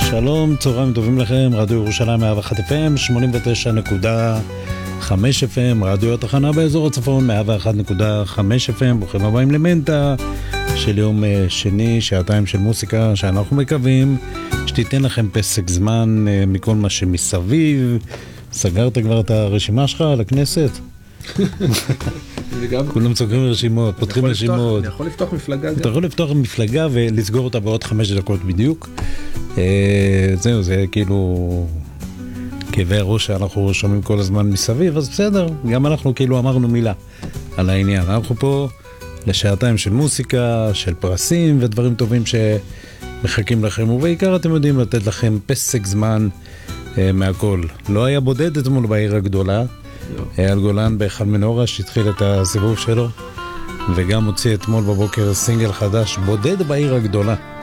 שלום, צהריים טובים לכם, רדיו ירושלים 101 FM, 89.5 FM, רדיו התחנה באזור הצפון 101.5 FM, ברוכים הבאים למנטה של יום שני, שעתיים של מוסיקה שאנחנו מקווים שתיתן לכם פסק זמן מכל מה שמסביב. סגרת כבר את הרשימה שלך לכנסת? כולם סוגרים רשימות, פותחים רשימות. אני יכול לפתוח מפלגה גם. אתה יכול לפתוח מפלגה ולסגור אותה בעוד 5 דקות בדיוק. זהו, זה כאילו כאבי הראש שאנחנו שומעים כל הזמן מסביב, אז בסדר, גם אנחנו כאילו אמרנו מילה על העניין. אנחנו פה לשעתיים של מוסיקה, של פרסים ודברים טובים שמחכים לכם, ובעיקר אתם יודעים לתת לכם פסק זמן מהכל. לא היה בודד אתמול בעיר הגדולה, אייל גולן באחד מנורה שהתחיל את הסיבוב שלו, וגם הוציא אתמול בבוקר סינגל חדש, בודד בעיר הגדולה.